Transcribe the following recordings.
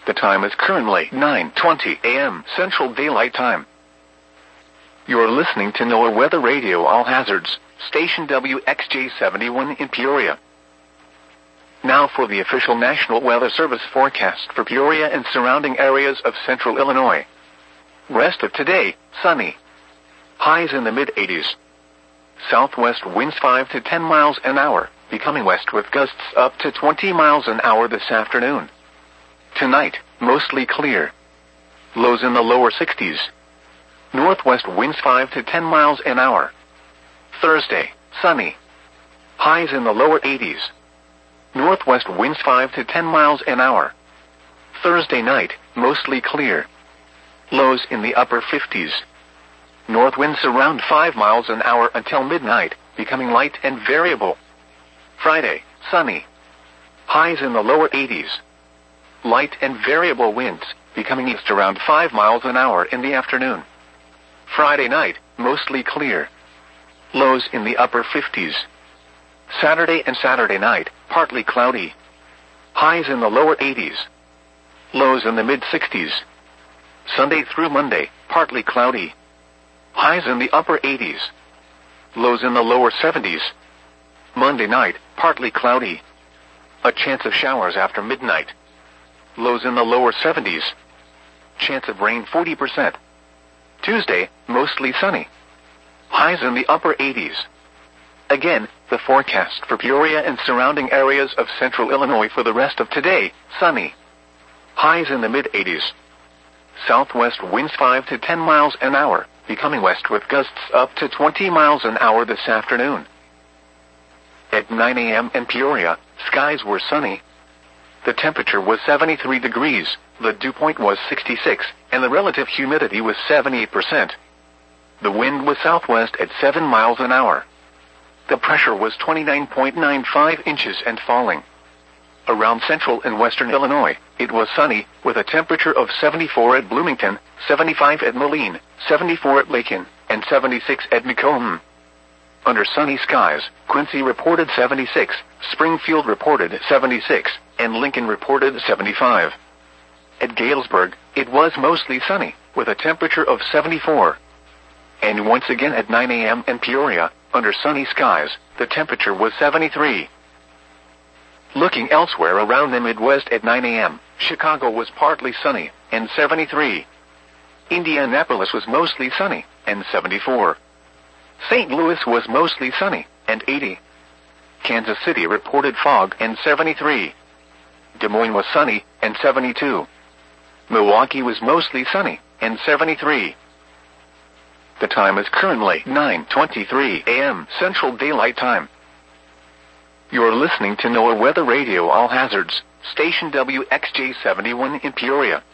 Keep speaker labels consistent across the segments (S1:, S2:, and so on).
S1: The time is currently 9:20 a.m. Central Daylight Time. You're listening to NOAA Weather Radio All Hazards, station WXJ71 in Peoria. Now for the official National Weather Service forecast for Peoria and surrounding areas of central Illinois. Rest of today, sunny. Highs in the mid-80s. Southwest winds 5 to 10 miles an hour, becoming west with gusts up to 20 miles an hour this afternoon. Tonight, mostly clear. Lows in the lower 60s. Northwest winds 5 to 10 miles an hour. Thursday, sunny. Highs in the lower 80s. Northwest winds 5 to 10 miles an hour. Thursday night, mostly clear. Lows in the upper 50s. North winds around 5 miles an hour until midnight, becoming light and variable. Friday, sunny. Highs in the lower 80s. Light and variable winds, becoming east around 5 miles an hour in the afternoon. Friday night, mostly clear. Lows in the upper 50s. Saturday and Saturday night, partly cloudy. Highs in the lower 80s. Lows in the mid-60s. Sunday through Monday, partly cloudy. Highs in the upper 80s. Lows in the lower 70s. Monday night, partly cloudy. A chance of showers after midnight. Lows in the lower 70s. Chance of rain 40%. Tuesday, mostly sunny. Highs in the upper 80s. Again, the forecast for Peoria and surrounding areas of central Illinois for the rest of today, sunny. Highs in the mid-80s. Southwest winds 5 to 10 miles an hour, becoming west with gusts up to 20 miles an hour this afternoon. At 9 a.m. in Peoria, skies were sunny. The temperature was 73 degrees, the dew point was 66, and the relative humidity was 78%. The wind was southwest at 7 miles an hour. The pressure was 29.95 inches and falling. Around central and western Illinois, it was sunny, with a temperature of 74 at Bloomington, 75 at Moline, 74 at Lakin, and 76 at Macomb. Under sunny skies, Quincy reported 76, Springfield reported 76, and Lincoln reported 75. At Galesburg, it was mostly sunny, with a temperature of 74. And once again at 9 a.m. in Peoria, under sunny skies, the temperature was 73. Looking elsewhere around the Midwest at 9 a.m., Chicago was partly sunny, and 73. Indianapolis was mostly sunny, and 74. St. Louis was mostly sunny, and 80. Kansas City reported fog, and 73. Des Moines was sunny, and 72. Milwaukee was mostly sunny, and 73. The time is currently 9:23 a.m. Central Daylight Time. You're listening to NOAA Weather Radio All Hazards, station WXJ71 in Peoria.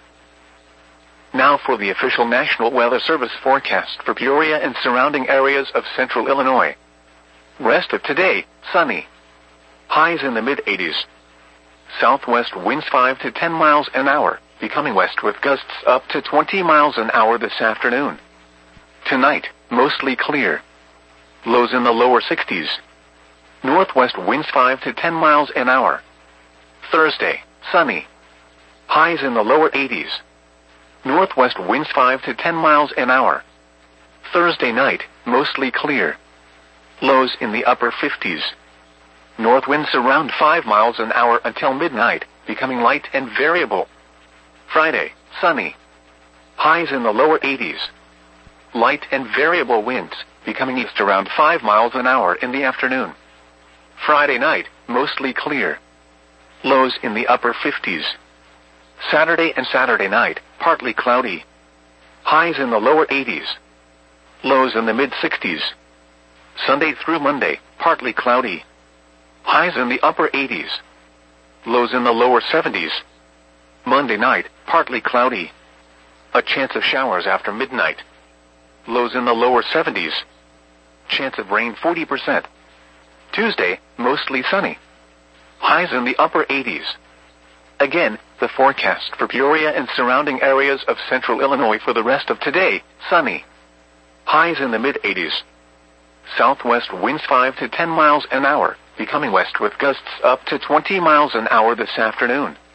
S1: Now for the official National Weather Service forecast for Peoria and surrounding areas of central Illinois. Rest of today, sunny. Highs in the mid-80s. Southwest winds 5 to 10 miles an hour, becoming west with gusts up to 20 miles an hour this afternoon. Tonight, mostly clear. Lows in the lower 60s. Northwest winds 5 to 10 miles an hour. Thursday, sunny. Highs in the lower 80s. Northwest winds 5 to 10 miles an hour. Thursday night, mostly clear. Lows in the upper 50s. North winds around 5 miles an hour until midnight, becoming light and variable. Friday, sunny. Highs in the lower 80s. Light and variable winds, becoming east around 5 miles an hour in the afternoon. Friday night, mostly clear. Lows in the upper 50s. Saturday and Saturday night, partly cloudy. Highs in the lower 80s. Lows in the mid-60s. Sunday through Monday, partly cloudy. Highs in the upper 80s. Lows in the lower 70s. Monday night, partly cloudy. A chance of showers after midnight. Lows in the lower 70s. Chance of rain 40%. Tuesday, mostly sunny. Highs in the upper 80s. Again, the forecast for Peoria and surrounding areas of central Illinois for the rest of today, sunny. Highs in the mid-80s. Southwest winds 5 to 10 miles an hour, becoming west with gusts up to 20 miles an hour this afternoon.